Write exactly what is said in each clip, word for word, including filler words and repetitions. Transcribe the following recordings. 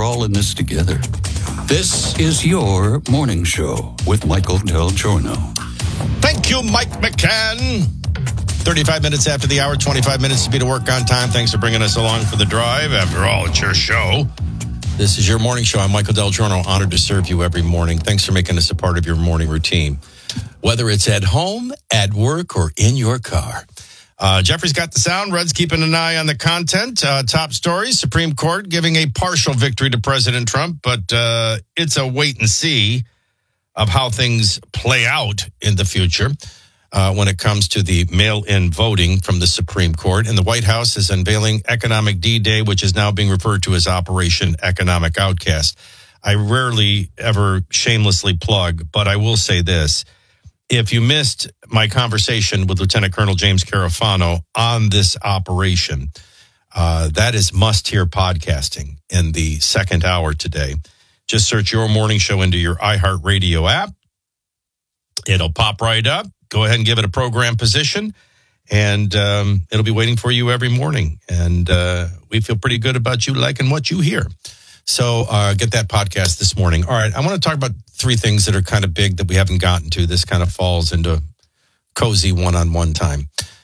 all in this together. This is your morning show with Michael Del Giorno. Thank you, Mike McCann. thirty-five minutes after the hour, twenty-five minutes to be to work on time. Thanks for bringing us along for the drive. After all, it's your show. This is your morning show. I'm Michael Del Giorno, honored to serve you every morning. Thanks for making us a part of your morning routine, whether it's at home, at work, or in your car. Uh, Jeffrey's got the sound. Red's keeping an eye on the content. Uh, top stories, Supreme Court giving a partial victory to President Trump, but uh, it's a wait and see of how things play out in the future uh, when it comes to the mail-in voting from the Supreme Court. And the White House is unveiling Economic D-Day, which is now being referred to as Operation Economic Outcast. I rarely ever shamelessly plug, but I will say this. If you missed my conversation with Lieutenant Colonel James Carafano on this operation, uh, that is must-hear podcasting in the second hour today. Just search Your Morning Show into your iHeartRadio app. It'll pop right up. Go ahead and give it a program position, and um, it'll be waiting for you every morning. And uh, we feel pretty good about you liking what you hear. So uh, get that podcast this morning. All right, I want to talk about three things that are kind of big that we haven't gotten to. This kind of falls into cozy one-on-one time.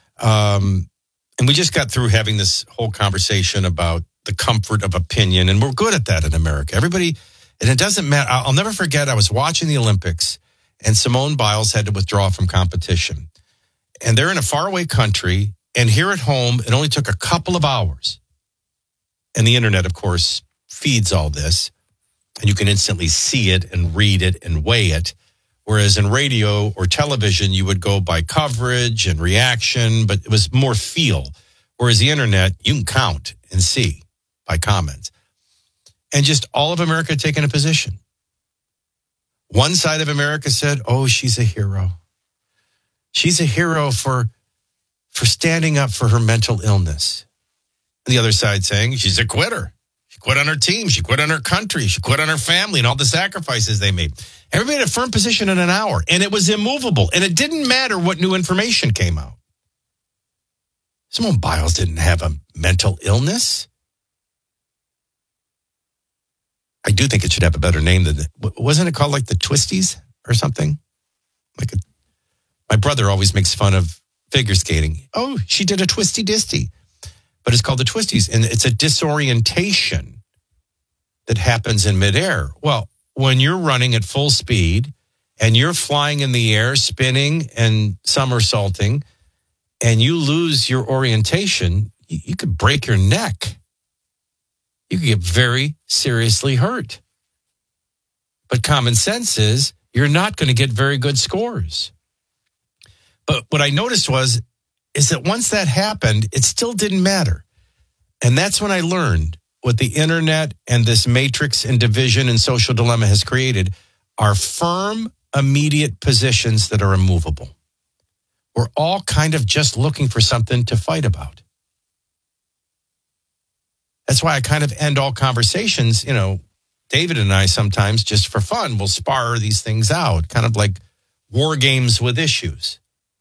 Um, and we just got through having this whole conversation about the comfort of opinion, and we're good at that in America. Everybody, and it doesn't matter. I'll never forget, I was watching the Olympics, and Simone Biles had to withdraw from competition. And they're in a faraway country, and here at home, it only took a couple of hours. And the internet, of course, feeds all this, and you can instantly see it and read it and weigh it. Whereas in radio or television, you would go by coverage and reaction, but it was more feel. Whereas the internet, you can count and see by comments. And just all of America taking a position. One side of America said, oh, she's a hero. She's a hero for, for standing up for her mental illness. And the other side saying, she's a quitter. She quit on her team. She quit on her country. She quit on her family and all the sacrifices they made. Everybody had a firm position in an hour, and it was immovable. And it didn't matter what new information came out. Simone Biles didn't have a mental illness. I do think it should have a better name than that. Wasn't it called like the Twisties or something? Like a, my brother always makes fun of figure skating. Oh, she did a twisty disty. But it's called the Twisties, and it's a disorientation that happens in midair. Well, when you're running at full speed and you're flying in the air, spinning and somersaulting, and you lose your orientation, you, you could break your neck. You could get very seriously hurt. But common sense is you're not going to get very good scores. But what I noticed was, is that once that happened, it still didn't matter. And that's when I learned what the internet and this matrix and division and social dilemma has created are firm, immediate positions that are immovable. We're all kind of just looking for something to fight about. That's why I kind of end all conversations, you know, David and I sometimes just for fun will spar these things out, kind of like war games with issues.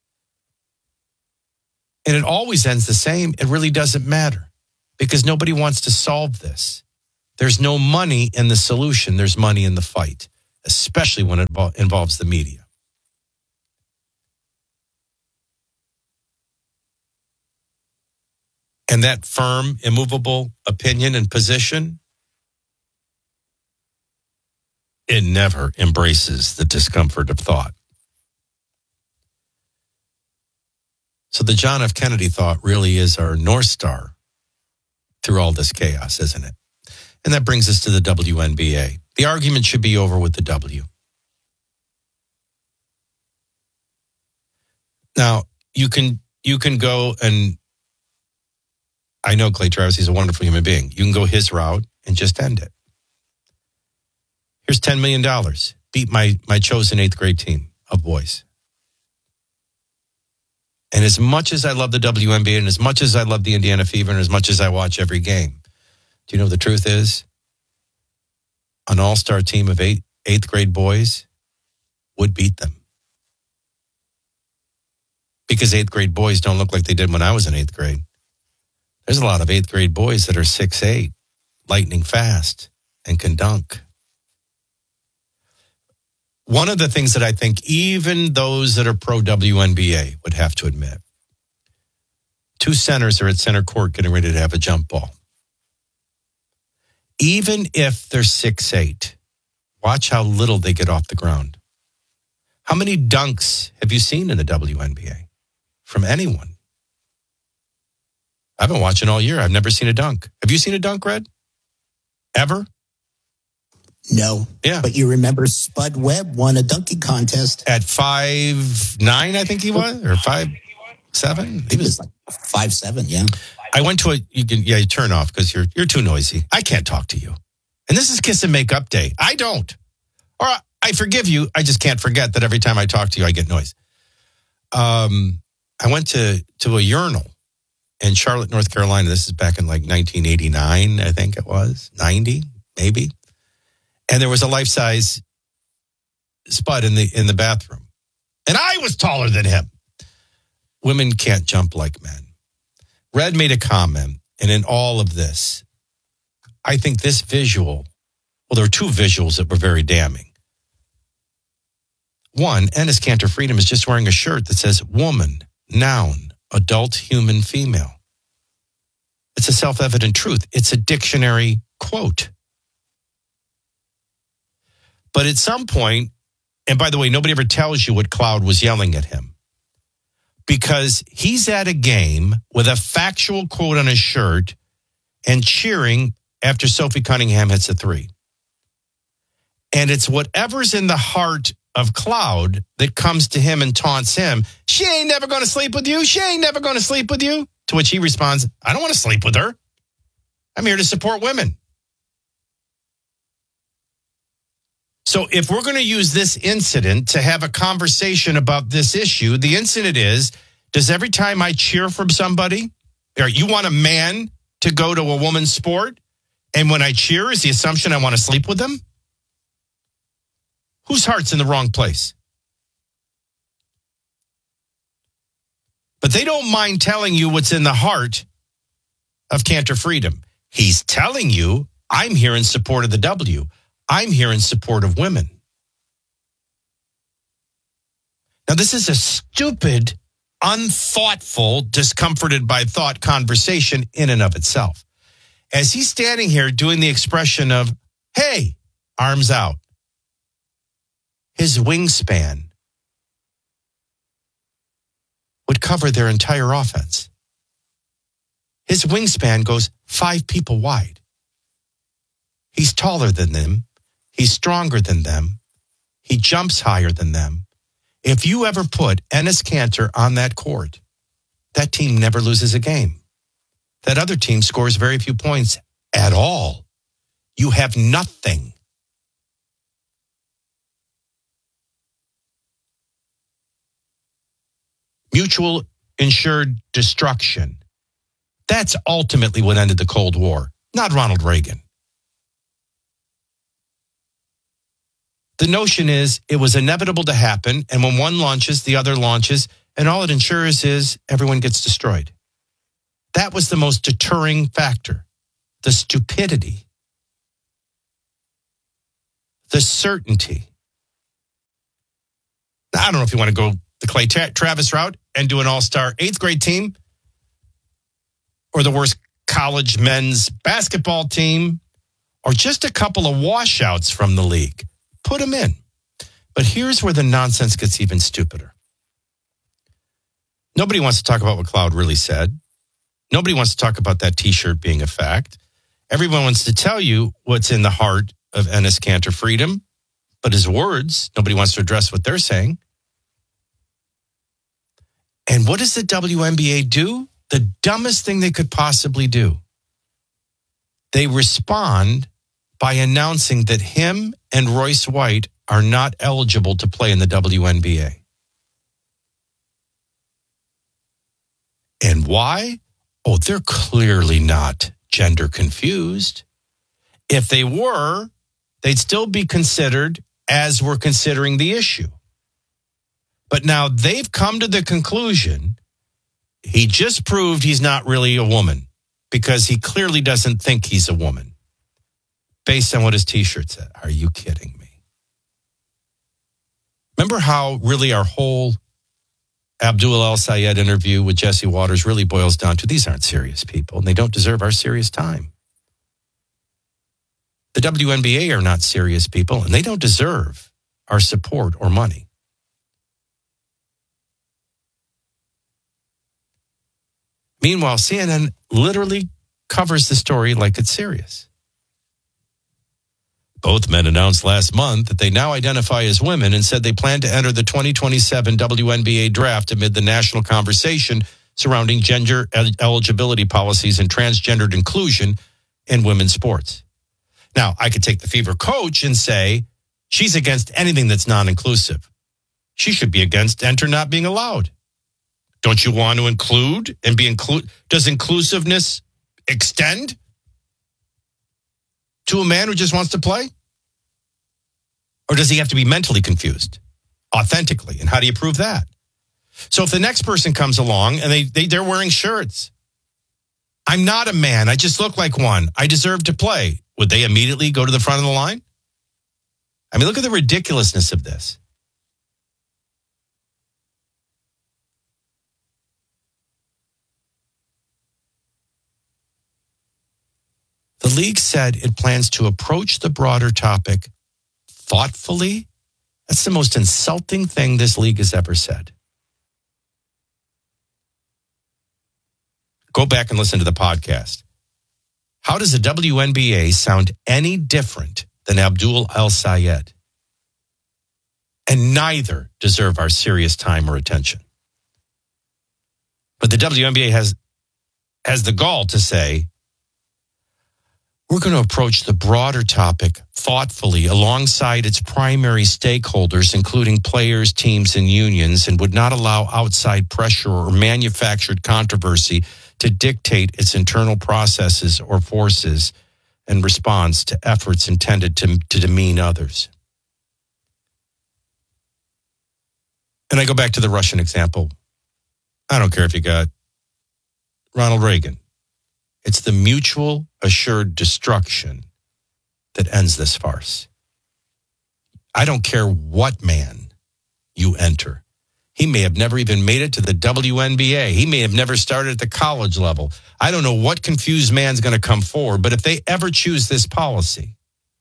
And it always ends the same. It really doesn't matter because nobody wants to solve this. There's no money in the solution. There's money in the fight, especially when it involves the media. And that firm, immovable opinion and position, it never embraces the discomfort of thought. So the John F. Kennedy thought really is our North Star through all this chaos, isn't it? And that brings us to the W N B A. The argument should be over with the W. Now, you can you can go and I know Clay Travis, he's a wonderful human being. You can go his route and just end it. Here's ten million dollars. Beat my, my chosen eighth grade team of boys. And as much as I love the W N B A and as much as I love the Indiana Fever and as much as I watch every game, do you know what the truth is? An all-star team of eight, eighth grade boys would beat them. Because eighth grade boys don't look like they did when I was in eighth grade. There's a lot of eighth grade boys that are six eight, lightning fast, and can dunk. One of the things that I think even those that are pro-W N B A would have to admit, two centers are at center court getting ready to have a jump ball. Even if they're six eight, watch how little they get off the ground. How many dunks have you seen in the W N B A from anyone? I've been watching all year. I've never seen a dunk. Have you seen a dunk, Red? Ever? No. Yeah. But you remember Spud Webb won a dunking contest. At five nine, I think he was, or five seven. He was like five seven, yeah. I went to a, you can, yeah, you turn off because you're you're too noisy. I can't talk to you. And this is Kiss and Make Up Day. I don't. Or I forgive you. I just can't forget that every time I talk to you, I get noise. Um, I went to, to a urinal in Charlotte, North Carolina. This is back in like nineteen eighty-nine, I think it was. ninety, maybe. And there was a life-size Spud in the in the bathroom. And I was taller than him. Women can't jump like men. Red made a comment, and in all of this, I think this visual, well, there were two visuals that were very damning. One, Enes Kanter Freedom is just wearing a shirt that says woman, noun, adult, human, female. It's a self-evident truth. It's a dictionary quote. But at some point, and by the way, nobody ever tells you what Cloud was yelling at him. Because he's at a game with a factual quote on his shirt and cheering after Sophie Cunningham hits a three. And it's whatever's in the heart of Cloud that comes to him and taunts him. She ain't never going to sleep with you. She ain't never going to sleep with you. To which he responds, I don't want to sleep with her. I'm here to support women. So if we're going to use this incident to have a conversation about this issue, the incident is, does every time I cheer for somebody, or you want a man to go to a woman's sport, and when I cheer, is the assumption I want to sleep with them? Whose heart's in the wrong place? But they don't mind telling you what's in the heart of Kanter Freedom. He's telling you, I'm here in support of the W. I'm here in support of women. Now, this is a stupid, unthoughtful, discomforted by thought conversation in and of itself. As he's standing here doing the expression of, hey, arms out, his wingspan would cover their entire offense. His wingspan goes five people wide. He's taller than them. He's stronger than them. He jumps higher than them. If you ever put Enes Kanter on that court, that team never loses a game. That other team scores very few points at all. You have nothing. Mutual insured destruction. That's ultimately what ended the Cold War, not Ronald Reagan. The notion is it was inevitable to happen, and when one launches, the other launches, and all it ensures is everyone gets destroyed. That was the most deterring factor. The stupidity. The certainty. Now, I don't know if you want to go the Clay Tra- Travis route and do an all-star eighth grade team, or the worst college men's basketball team, or just a couple of washouts from the league. Put them in. But here's where the nonsense gets even stupider. Nobody wants to talk about what Cloud really said. Nobody wants to talk about that T-shirt being a fact. Everyone wants to tell you what's in the heart of Enes Kanter Freedom, but his words, nobody wants to address what they're saying. And what does the W N B A do? The dumbest thing they could possibly do. They respond by announcing that him and Royce White are not eligible to play in the W N B A. And why? Oh, they're clearly not gender confused. If they were, they'd still be considered as we're considering the issue. But now they've come to the conclusion he just proved he's not really a woman because he clearly doesn't think he's a woman. based on what his T-shirt said. Are you kidding me? Remember how really our whole Abdul El-Sayed interview with Jesse Waters really boils down to these aren't serious people, and they don't deserve our serious time. The W N B A are not serious people, and they don't deserve our support or money. Meanwhile, C N N literally covers the story like it's serious. Both men announced last month that they now identify as women and said they plan to enter the twenty twenty-seven W N B A draft amid the national conversation surrounding gender eligibility policies and transgendered inclusion in women's sports. Now, I could take the Fever coach and say she's against anything that's non-inclusive. She should be against enter not being allowed. Don't you want to include and be include? Does inclusiveness extend to a man who just wants to play? Or does he have to be mentally confused, authentically? And how do you prove that? So if the next person comes along and they, they, they're wearing shirts, I'm not a man, I just look like one, I deserve to play, would they immediately go to the front of the line? I mean, look at the ridiculousness of this. The league said it plans to approach the broader topic thoughtfully. That's the most insulting thing this league has ever said. Go back and listen to the podcast. How does the W N B A sound any different than Abdul El-Sayed? And neither deserve our serious time or attention. But the W N B A has, has the gall to say, we're going to approach the broader topic thoughtfully alongside its primary stakeholders, including players, teams, and unions, and would not allow outside pressure or manufactured controversy to dictate its internal processes or forces in response to efforts intended to, to demean others. And I go back to the Russian example. I don't care if you got Ronald Reagan. It's the mutual assured destruction that ends this farce. I don't care what man you enter. He may have never even made it to the W N B A. He may have never started at the college level. I don't know what confused man's going to come forward, but if they ever choose this policy,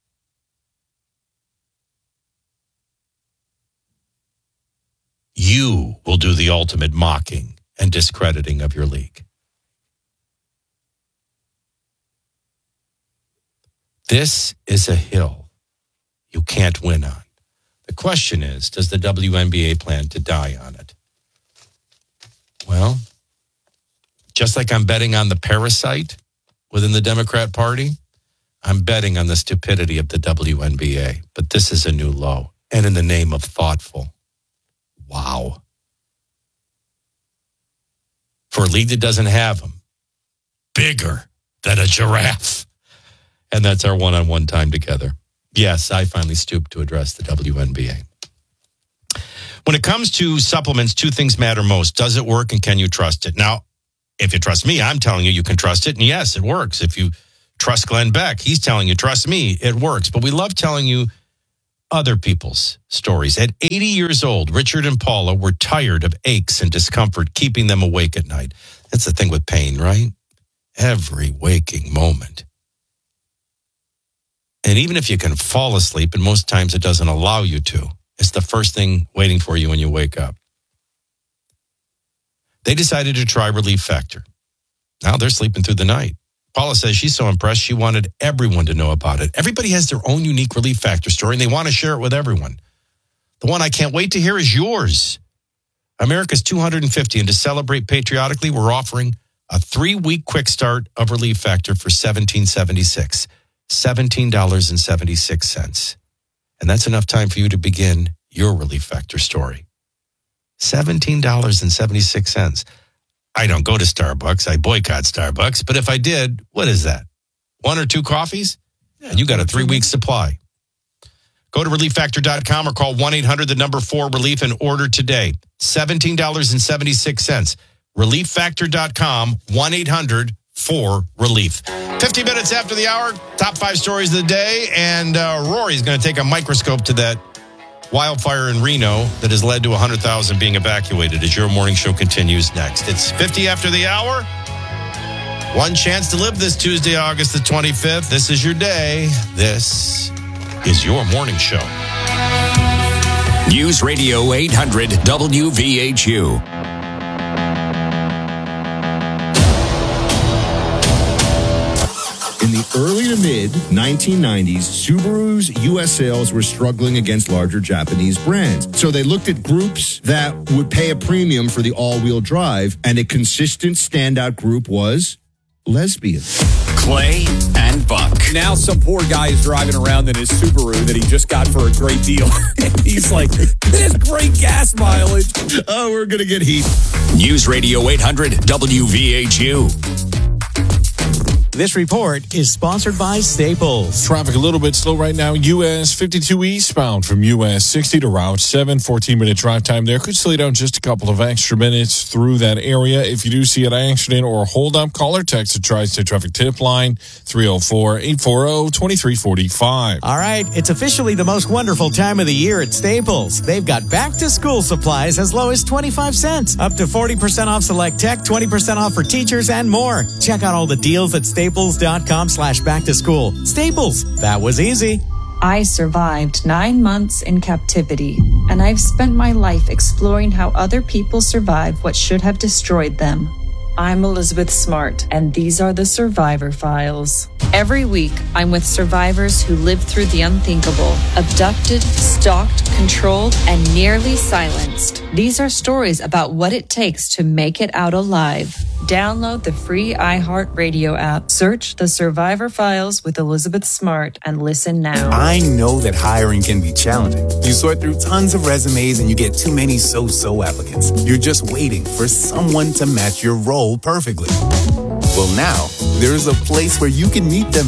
you will do the ultimate mocking and discrediting of your league. This is a hill you can't win on. The question is, does the W N B A plan to die on it? Well, just like I'm betting on the parasite within the Democrat Party, I'm betting on the stupidity of the W N B A. But this is a new low. And in the name of thoughtful. Wow. For a league that doesn't have them, bigger than a giraffe. And that's our one-on-one time together. Yes, I finally stooped to address the W N B A. When it comes to supplements, two things matter most. Does it work and can you trust it? Now, if you trust me, I'm telling you you can trust it. And yes, it works. If you trust Glenn Beck, he's telling you, trust me, it works. But we love telling you other people's stories. At eighty years old, Richard and Paula were tired of aches and discomfort, keeping them awake at night. That's the thing with pain, right? Every waking moment. And even if you can fall asleep, and most times it doesn't allow you to, it's the first thing waiting for you when you wake up. They decided to try Relief Factor. Now they're sleeping through the night. Paula says she's so impressed she wanted everyone to know about it. Everybody has their own unique Relief Factor story, and they want to share it with everyone. The one I can't wait to hear is yours. America's two hundred fifty, and to celebrate patriotically, we're offering a three-week quick start of Relief Factor for seventeen seventy-six. seventeen dollars and seventy-six cents. And that's enough time for you to begin your Relief Factor story. seventeen dollars and seventy-six cents. I don't go to Starbucks. I boycott Starbucks. But if I did, what is that? One or two coffees? Yeah, and you got a three-week supply. Go to relief factor dot com or call one eight hundred, the number four, relief, and order today. seventeen dollars and seventy-six cents. relief factor dot com, one eight hundred, for relief. fifty minutes after the hour, top five stories of the day, and uh, Rory's going to take a microscope to that wildfire in Reno that has led to one hundred thousand being evacuated as your morning show continues next. It's fifty after the hour. One chance to live this Tuesday, August the twenty-fifth. This is your day. This is your morning show. News Radio eight hundred W V H U. In the early to mid nineteen nineties, Subaru's U S sales were struggling against larger Japanese brands. So they looked at groups that would pay a premium for the all-wheel drive, and a consistent standout group was lesbians. Clay and Buck. Now some poor guy is driving around in his Subaru that he just got for a great deal. He's like, this great gas mileage. Oh, we're going to get heat. News Radio eight hundred W V H U. This report is sponsored by Staples. Traffic a little bit slow right now. U S fifty-two eastbound from U S sixty to Route seven. fourteen-minute drive time there. Could slow down just a couple of extra minutes through that area. If you do see an accident or a hold-up, call or text the Tri-State Traffic Tip Line, three oh four, eight four oh, two three four five. All right, it's officially the most wonderful time of the year at Staples. They've got back-to-school supplies as low as twenty-five cents, up to forty percent off select tech, twenty percent off for teachers, and more. Check out all the deals at Staples. Staples.com slash back to school. Staples, that was easy. I survived nine months in captivity, and I've spent my life exploring how other people survive what should have destroyed them. I'm Elizabeth Smart, and these are the Survivor Files. Every week, I'm with survivors who lived through the unthinkable, abducted, stalked, controlled, and nearly silenced. These are stories about what it takes to make it out alive. Download the free iHeartRadio app, search The Survivor Files with Elizabeth Smart, and listen now. I know that hiring can be challenging. You sort through tons of resumes and you get too many so-so applicants. You're just waiting for someone to match your role perfectly. Well, now, there's a place where you can meet them